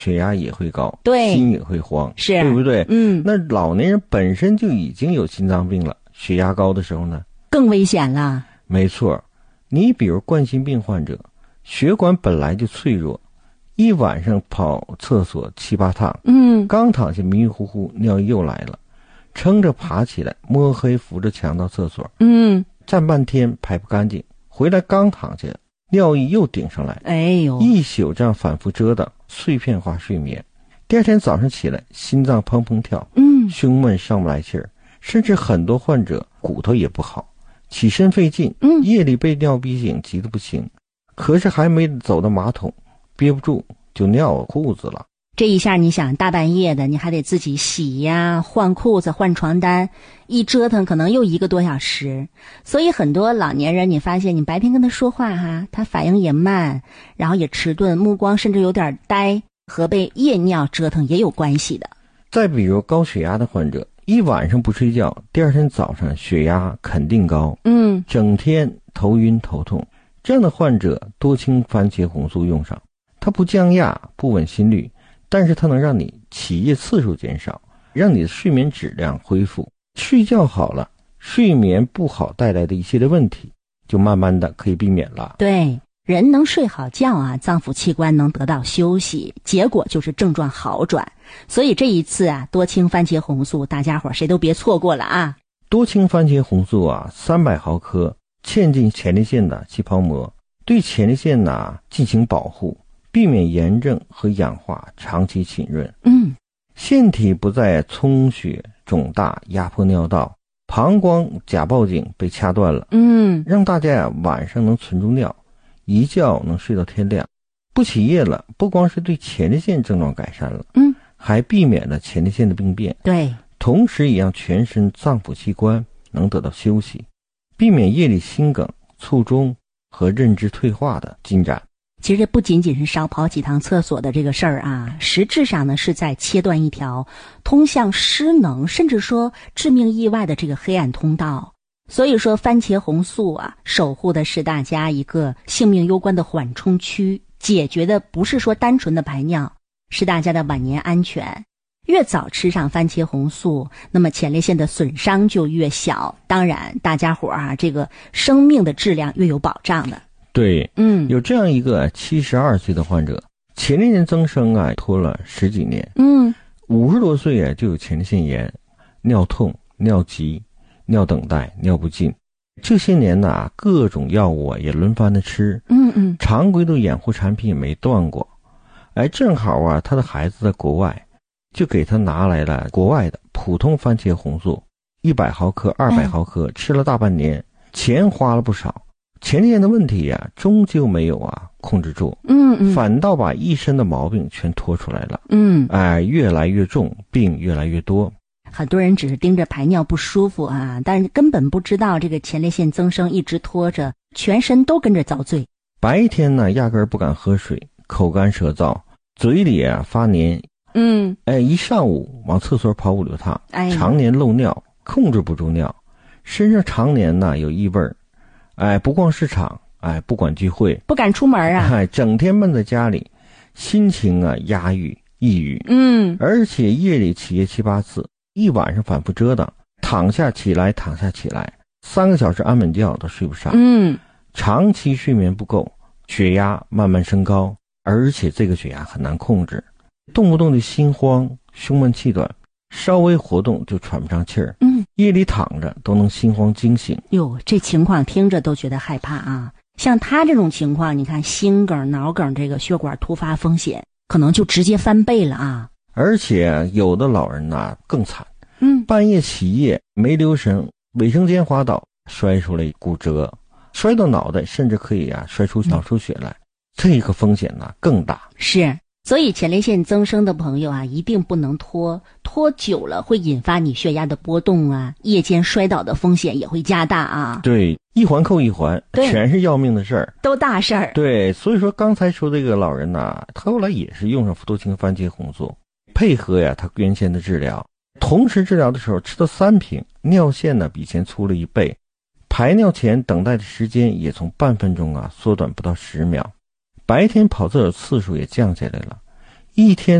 血压也会高， 对， 心也会慌， 是， 对不对？ 那老年人本身就已经有心脏病了，血压高的时候呢， 更危险了。 没错，你比如冠心病患者，血管本来就脆弱，一晚上跑厕所7、8趟，刚躺下迷迷糊糊，尿意又来了，撑着爬起来，摸黑扶着墙到厕所，站半天排不干净，回来刚躺下，尿意又顶上来， 哎呦， 一宿这样反复折腾，碎片化睡眠，第二天早上起来，心脏砰砰跳，胸闷上不来气儿，甚至很多患者骨头也不好，起身费劲，夜里被尿逼醒，急得不行，可是还没走到马桶，憋不住就尿裤子了。 这一下你想大半夜的，你还得自己洗呀、换裤子、换床单，一折腾可能又1个多小时。所以很多老年人，你发现你白天跟他说话他反应也慢，然后也迟钝，目光甚至有点呆，和被夜尿折腾也有关系的。 再比如高血压的患者，一晚上不睡觉，第二天早上血压肯定高，整天头晕头痛，这样的患者多氢番茄红素用上，它不降压不稳心率，但是它能让你起夜次数减少，让你的睡眠质量恢复，睡觉好了，睡眠不好带来的一系列问题就慢慢的可以避免了。 对，人能睡好觉脏腑器官能得到休息，结果就是症状好转。所以这一次多氢番茄红素大家伙谁都别错过了啊。 多氢番茄红素300毫克嵌进前列腺的气泡膜，对前列腺进行保护，避免炎症和氧化长期浸润。腺体不再充血肿大压迫尿道，膀胱假报警被掐断了，让大家晚上能存住尿，一觉能睡到天亮，不起夜了，不光是对前列腺症状改善了，还避免了前列腺的病变， 对， 同时也让全身脏腑器官能得到休息，避免夜里心梗、卒中和认知退化的进展。 其实这不仅仅是少跑几趟厕所的这个事儿实质上呢是在切断一条通向失能甚至说致命意外的这个黑暗通道。所以说番茄红素守护的是大家一个性命攸关的缓冲区，解决的不是说单纯的排尿，是大家的晚年安全。越早吃上番茄红素，那么前列腺的损伤就越小，当然大家伙这个生命的质量越有保障的。 对，有这样一个72岁的患者，前列腺增生拖了10几年，50多岁就有前列腺炎，尿痛、尿急、尿等待、尿不尽，这些年各种药物也轮番的吃，常规的养护产品也没断过。正好他的孩子在国外，就给他拿来了国外的普通番茄红素，100毫克、200毫克，吃了大半年，钱花了不少，前列腺的问题终究没有控制住，反倒把一身的毛病全拖出来了，越来越重，病越来越多。 很多人只是盯着排尿不舒服但是根本不知道这个前列腺增生一直拖着，全身都跟着遭罪。 白天压根儿不敢喝水，口干舌燥，嘴里发黏，一上午往厕所跑5、6趟，常年漏尿，控制不住尿，身上常年有异味儿，不逛市场，不管聚会， 不敢出门整天闷在家里，心情压抑、抑郁，而且夜里起夜7、8次，一晚上反复折腾，躺下起来，躺下起来，3个小时安稳觉都睡不上，长期睡眠不够，血压慢慢升高，而且这个血压很难控制，动不动就心慌、胸闷气短，稍微活动就喘不上气儿，夜里躺着都能心慌惊醒。 哟，这情况听着都觉得害怕像他这种情况，你看心梗、脑梗这个血管突发风险可能就直接翻倍了而且有的老人更惨，半夜起夜没留神，卫生间滑倒，摔出来骨折，摔到脑袋，甚至可以摔出脑出血来，这个风险更大。 是，所以前列腺增生的朋友一定不能拖久了会引发你血压的波动夜间摔倒的风险也会加大对，一环扣一环，全是要命的事儿， 都大事儿。 对，所以说刚才说这个老人他后来也是用上多氢番茄红素，配合他原先的治疗，同时治疗的时候吃到3瓶，尿线比以前粗了1倍，排尿前等待的时间也从半分钟缩短不到10秒，白天跑厕所次数也降下来了， 一天